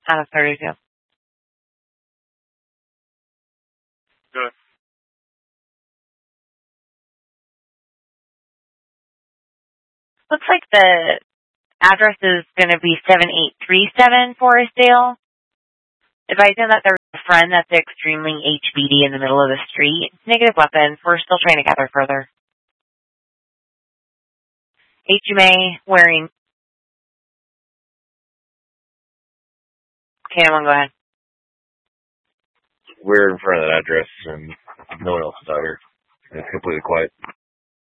Out of 32. Good. Looks like the address is going to be 7837 Forestdale. Advising that there's a friend that's extremely HBD in the middle of the street. Negative weapons. We're still trying to gather further. HMA wearing... K1, go ahead. We're in front of that address and no one else is out here. It's completely quiet.